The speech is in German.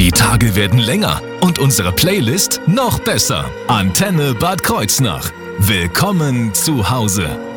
Die Tage werden länger und unsere Playlist noch besser. Antenne Bad Kreuznach. Willkommen zu Hause.